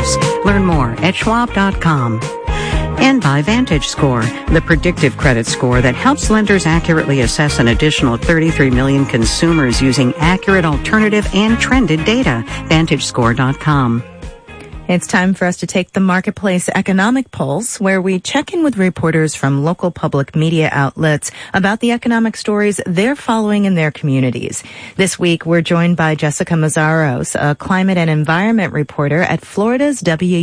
risk. Learn more at schwab.com. And by VantageScore, the predictive credit score that helps lenders accurately assess an additional 33 million consumers using accurate alternative and trended data. VantageScore.com. It's time for us to take the Marketplace Economic Pulse, where we check in with reporters from local public media outlets about the economic stories they're following in their communities. This week, we're joined by Jessica Mazzaros, a climate and environment reporter at Florida's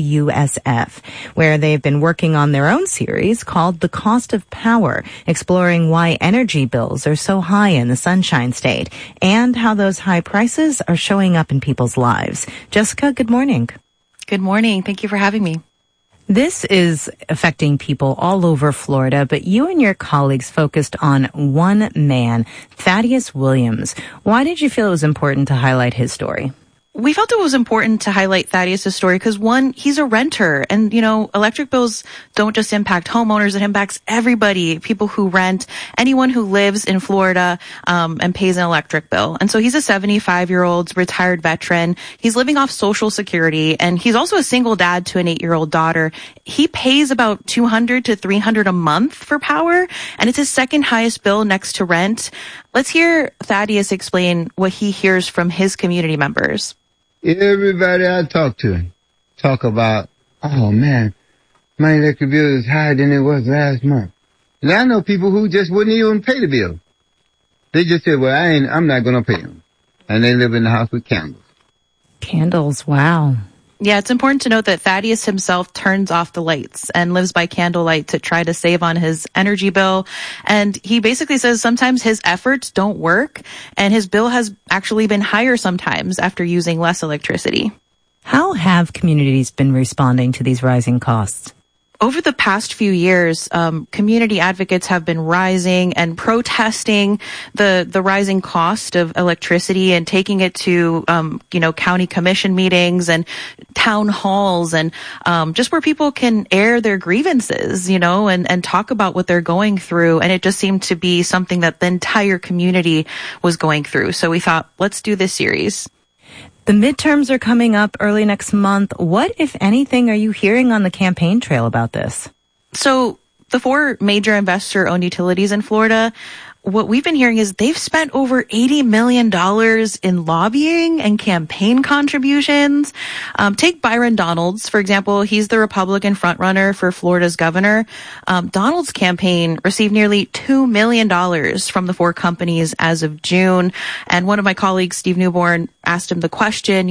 WUSF, where they've been working on their own series called The Cost of Power, exploring why energy bills are so high in the Sunshine State and how those high prices are showing up in people's lives. Jessica, good morning. Good morning. Thank you for having me. This is affecting people all over Florida, but you and your colleagues focused on one man, Thaddeus Williams. Why did you feel it was important to highlight his story? We felt it was important to highlight Thaddeus' story because, one, he's a renter. And, electric bills don't just impact homeowners. It impacts everybody, people who rent, anyone who lives in Florida and pays an electric bill. And so he's a 75-year-old retired veteran. He's living off Social Security, and he's also a single dad to an 8-year-old daughter. He pays about $200 to $300 a month for power, and it's his second highest bill next to rent. Let's hear Thaddeus explain what he hears from his community members. Everybody I talk to talk about, oh man, my electric bill is higher than it was last month. And I know people who just wouldn't even pay the bill. They just said, well, I'm not going to pay them. And they live in the house with candles. Candles, wow. Yeah, it's important to note that Thaddeus himself turns off the lights and lives by candlelight to try to save on his energy bill. And he basically says sometimes his efforts don't work, and his bill has actually been higher sometimes after using less electricity. How have communities been responding to these rising costs? Over the past few years, community advocates have been rising and protesting the rising cost of electricity and taking it to, county commission meetings and town halls and just where people can air their grievances, and talk about what they're going through. And it just seemed to be something that the entire community was going through. So we thought, let's do this series. The midterms are coming up early next month. What, if anything, are you hearing on the campaign trail about this? So the 4 major investor-owned utilities in Florida, what we've been hearing is they've spent over $80 million in lobbying and campaign contributions. Take Byron Donalds, for example. He's the Republican frontrunner for Florida's governor. Donald's campaign received nearly $2 million from the 4 companies as of June. And one of my colleagues, Steve Newborn, asked him the question,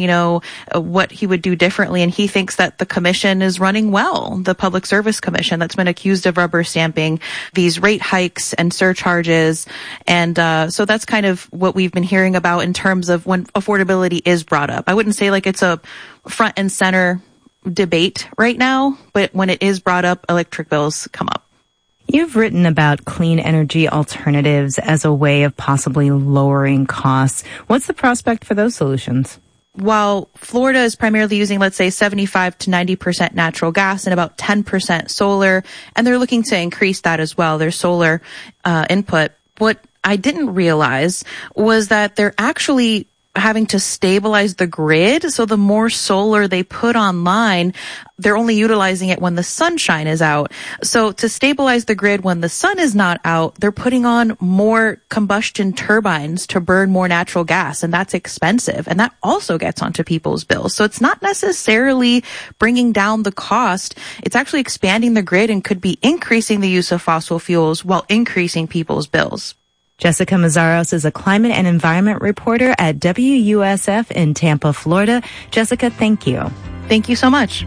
what he would do differently. And he thinks that the commission is running well, the Public Service Commission that's been accused of rubber stamping these rate hikes and surcharges. And so that's kind of what we've been hearing about in terms of when affordability is brought up. I wouldn't say like it's a front and center debate right now, but when it is brought up, electric bills come up. You've written about clean energy alternatives as a way of possibly lowering costs. What's the prospect for those solutions? While Florida is primarily using, let's say, 75 to 90% natural gas and about 10% solar, and they're looking to increase that as well, their solar input. What I didn't realize was that they're actually having to stabilize the grid. So the more solar they put online, they're only utilizing it when the sunshine is out. So to stabilize the grid when the sun is not out, they're putting on more combustion turbines to burn more natural gas, and that's expensive. And that also gets onto people's bills. So it's not necessarily bringing down the cost. It's actually expanding the grid and could be increasing the use of fossil fuels while increasing people's bills. Jessica Mazzaros is a climate and environment reporter at WUSF in Tampa, Florida. Jessica, thank you. Thank you so much.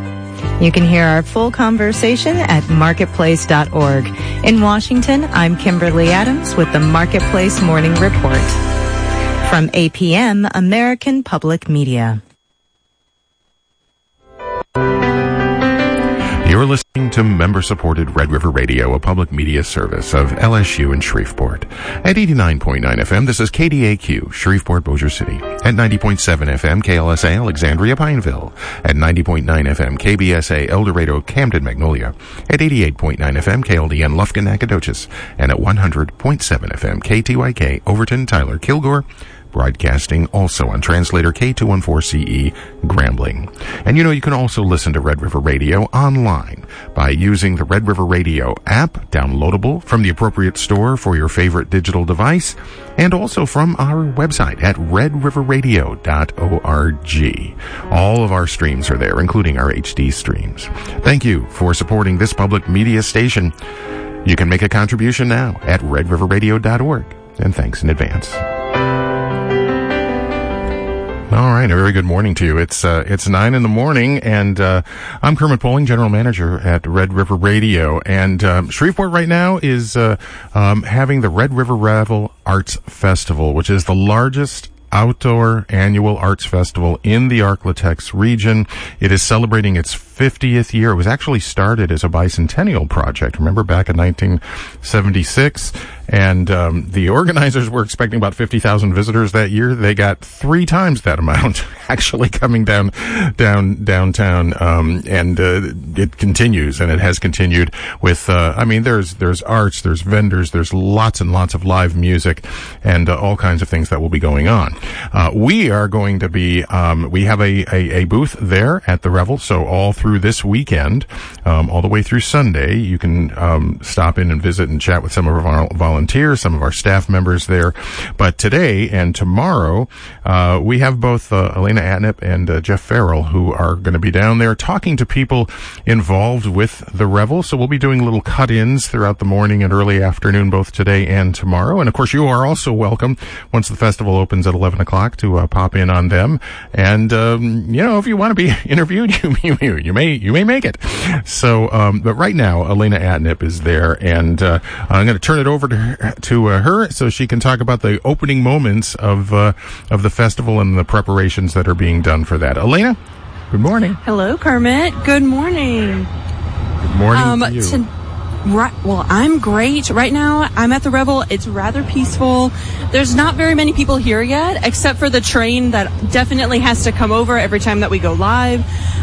You can hear our full conversation at marketplace.org. In Washington, I'm Kimberly Adams with the Marketplace Morning Report. From APM, American Public Media. You're listening to member-supported Red River Radio, a public media service of LSU in Shreveport. At 89.9 FM, this is KDAQ, Shreveport, Bossier City. At 90.7 FM, KLSA, Alexandria, Pineville. At 90.9 FM, KBSA, El Dorado, Camden, Magnolia. At 88.9 FM, KLDN, Lufkin, Nacogdoches. And at 100.7 FM, KTYK, Overton, Tyler, Kilgore, broadcasting also on translator K214CE Grambling. And you can also listen to Red River Radio online by using the Red River Radio app, downloadable from the appropriate store for your favorite digital device, and also from our website at redriverradio.org. All of our streams are there, including our HD streams. Thank you for supporting this public media station. You can make a contribution now at redriverradio.org, and thanks in advance. All right, a very good morning to you. It's 9 in the morning, and I'm Kermit Poling, General Manager at Red River Radio. And Shreveport right now is having the Red River Revel Arts Festival, which is the largest outdoor annual arts festival in the Arklatex region. It is celebrating its 50th year. It was actually started as a bicentennial project. Remember, back in 1976, and the organizers were expecting about 50,000 visitors that year. They got 3 times that amount actually coming downtown, and it continues, and it has continued with. There's arts, there's vendors, there's lots and lots of live music, and all kinds of things that will be going on. We are going to be. We have a booth there at the Revel, so all through this weekend, all the way through Sunday, you can stop in and visit and chat with some of our volunteers, some of our staff members there. But today and tomorrow, we have both Elena Atnip and Jeff Farrell, who are going to be down there talking to people involved with the Revel. So we'll be doing little cut-ins throughout the morning and early afternoon, both today and tomorrow. And of course, you are also welcome once the festival opens at 11 o'clock to pop in on them. And if you want to be interviewed, you may make it. So, but right now, Elena Atnip is there, and I'm going to turn it over to her so she can talk about the opening moments of the festival and the preparations that are being done for that. Elena, good morning. Hello, Kermit. Good morning. Good morning to you. Well, I'm great. Right now, I'm at the Revel. It's rather peaceful. There's not very many people here yet, except for the train that definitely has to come over every time that we go live.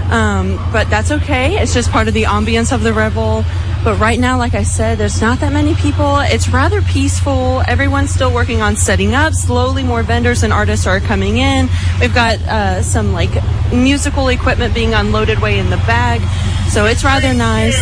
But that's okay. It's just part of the ambience of the Revel. But right now, like I said, there's not that many people. It's rather peaceful. Everyone's still working on setting up. Slowly, more vendors and artists are coming in. We've got some musical equipment being unloaded way in the back. So it's rather nice.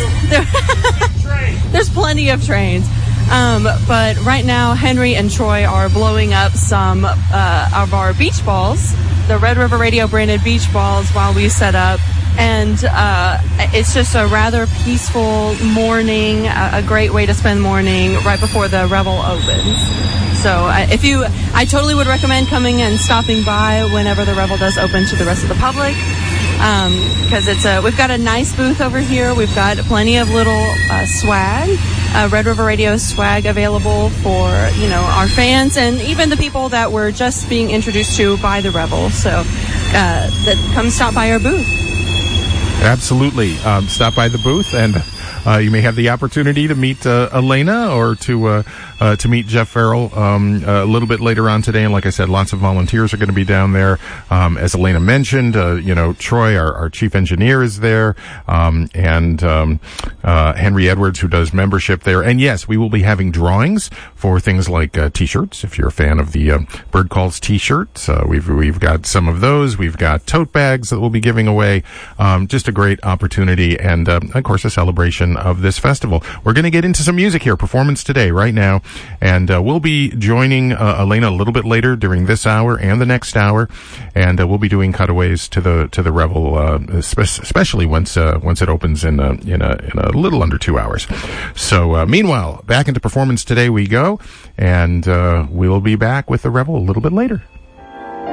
There's plenty of trains. But right now, Henry and Troy are blowing up some of our beach balls, the Red River Radio branded beach balls, while we set up. And it's just a rather peaceful morning, a great way to spend morning right before the Revel opens. So I totally would recommend coming and stopping by whenever the Revel does open to the rest of the public. Because we've got a nice booth over here. We've got plenty of little swag, Red River Radio swag available for our fans and even the people that we're just being introduced to by the Revel. So come stop by our booth. Absolutely, stop by the booth, and you may have the opportunity to meet Elena or to meet Jeff Farrell a little bit later on today. And like I said, lots of volunteers are going to be down there. As Elena mentioned, Troy, our chief engineer, is there, and Henry Edwards, who does membership there. And yes, we will be having drawings for things like T-shirts. If you're a fan of the Bird Calls T-shirts, we've got some of those. We've got tote bags that we'll be giving away. Just a great opportunity, and of course, a celebration of this festival. We're going to get into some music here, performance today, right now, and we'll be joining Elena a little bit later during this hour and the next hour, and we'll be doing cutaways to the Revel, especially once it opens in a little under 2 hours. So meanwhile, back into performance today we go, and we'll be back with the Revel a little bit later.